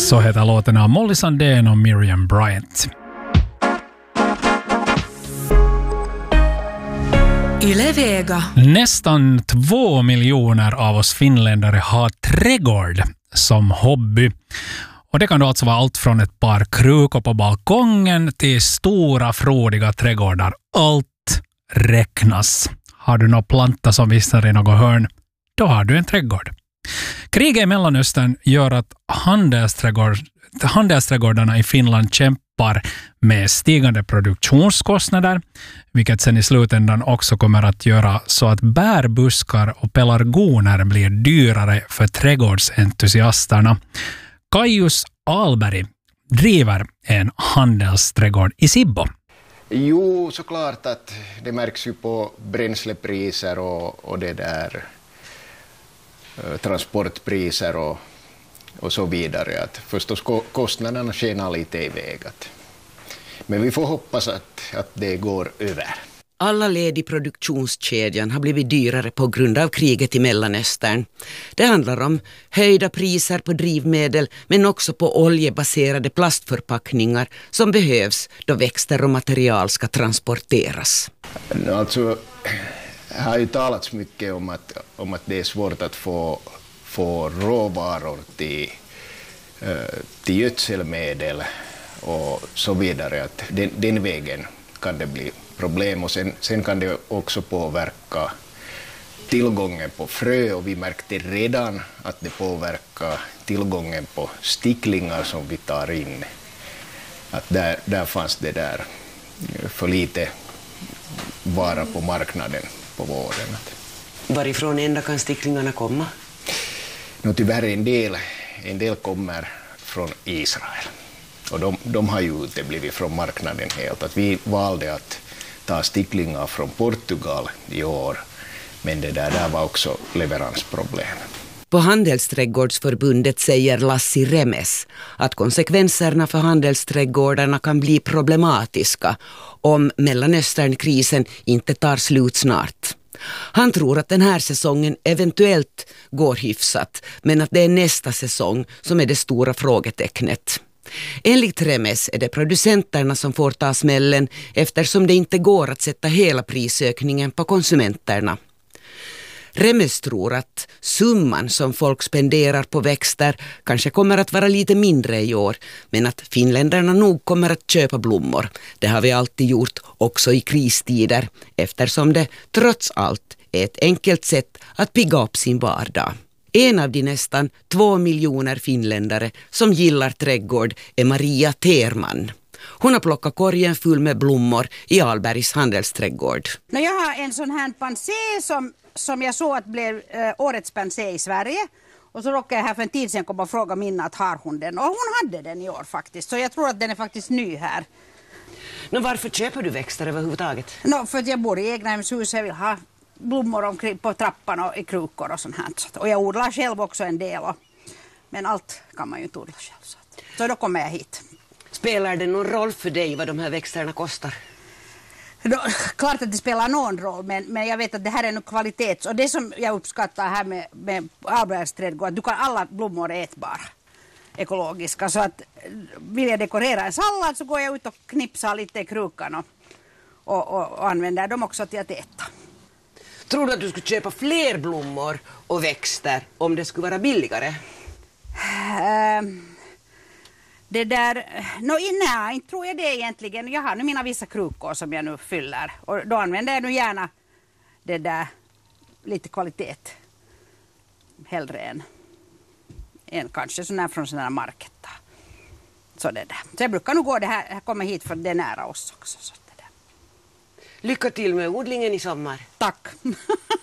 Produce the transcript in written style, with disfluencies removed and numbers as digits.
Så heter låten av Molly Sandén och Miriam Bryant. Yle Vega. Nästan 2 miljoner av oss finländare har trädgård som hobby. Och det kan då alltså vara allt från ett par krukor på balkongen till stora frodiga trädgårdar. Allt räknas. Har du någon planta som vissnar i något hörn, då har du en trädgård. Kriget i Mellanöstern gör att handelsträdgårdarna i Finland kämpar med stigande produktionskostnader, vilket sen i slutändan också kommer att göra så att bärbuskar och pelargoner blir dyrare för trädgårdsentusiasterna. Kaius Alberg driver en handelsträdgård i Sibbo. Jo, såklart att det märks ju på bränslepriser och det där transportpriser och så vidare. Att förstås kostnaderna skenar lite iväg. Men vi får hoppas att det går över. Alla led i produktionskedjan har blivit dyrare på grund av kriget i Mellanöstern. Det handlar om höjda priser på drivmedel men också på oljebaserade plastförpackningar som behövs då växter och material ska transporteras. Alltså, det har ju talats mycket om att det är svårt att få råvaror till gödselmedel och så vidare. Att den vägen kan det bli problem och sen kan det också påverka tillgången på frö och vi märkte redan att det påverkar tillgången på sticklingar som vi tar in. Att där fanns det där för lite vara på marknaden på våren. Varifrån ända kan sticklingarna komma? Tyvärr en del kommer från Israel. Och de har ju uteblivit från marknaden helt. Att vi valde att ta sticklingar från Portugal i år. Men det där var också leveransproblem. På Handelsträdgårdsförbundet säger Lassi Remes att konsekvenserna för handelsträdgårdarna kan bli problematiska om Mellanösternkrisen inte tar slut snart. Han tror att den här säsongen eventuellt går hyfsat, men att det är nästa säsong som är det stora frågetecknet. Enligt Remes är det producenterna som får ta smällen eftersom det inte går att sätta hela prisökningen på konsumenterna. Remes tror att summan som folk spenderar på växter kanske kommer att vara lite mindre i år, men att finländarna nog kommer att köpa blommor. Det har vi alltid gjort, också i kristider, eftersom det trots allt är ett enkelt sätt att pigga upp sin vardag. En av de nästan 2 miljoner finländare som gillar trädgård är Maria Terman. Hon har plockat korgen full med blommor i Albergs handelsträdgård. Jag har en sån här pansé som jag såg att blev årets pansé i Sverige. Och så råkade jag här för en tid sedan komma och fråga Minna att har hon den. Och hon hade den i år faktiskt. Så jag tror att den är faktiskt ny här. Varför köper du växter överhuvudtaget? För att jag bor i egnahemshus. Jag vill ha blommor omkring på trappan och i krukor och sånt här. Och jag odlar själv också en del. Men allt kan man ju inte odla själv. Så då kommer jag hit. Spelar det någon roll för dig vad de här växterna kostar? Klart att det spelar någon roll, men jag vet att det här är nog kvalitets. Och det som jag uppskattar här med Albergs trädgård, att du kan alla blommor ätbara, ekologiska. Så att vill jag dekorera en sallad så går jag ut och knipsar lite i krukan och använder dem också till att äta. Tror du att du skulle köpa fler blommor och växter om det skulle vara billigare? Nej, inte tror jag det egentligen. Jag har nu mina vissa krukor som jag nu fyller. Och då använder jag nu gärna det där lite kvalitet. Hellre än kanske sån här från sån här market. Så det där. Så jag brukar nog gå det här kommer hit för det är nära oss också. Så det där. Lycka till med odlingen i sommar. Tack.